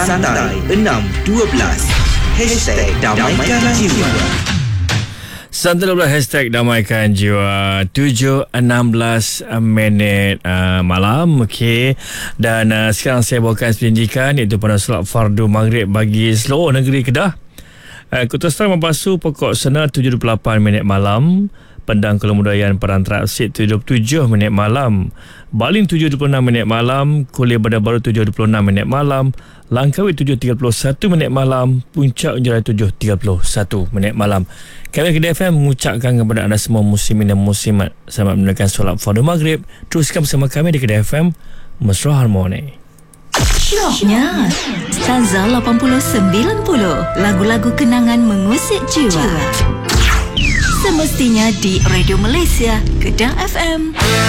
Santai 612 #Damaikan Jiwa. Santai 12 #Damaikan Jiwa. 7.16 minit malam. Okey. Dan sekarang saya bawakan pendidikan, iaitu pada solat fardu maghrib bagi seluruh negeri Kedah. Kutubstan Membasu pokok Senar 7.28 minit malam. Pendang Kemudayan Perantara Asid 7.27 minit malam. Baling 7.26 minit malam. Kuliah Bandar Baru 7.26 minit malam. Langkawi 7.31 minit malam. Puncak Jaya 7.31 minit malam. Kami Kedah FM mengucapkan kepada anda semua muslimin dan muslimat selamat menunaikan solat fardu maghrib. Teruskan bersama kami di Kedah FM Mesra Harmoni. Syoknya Stanza 80-90, lagu-lagu kenangan mengusik jiwa. Semestinya di Radio Malaysia Kedah FM.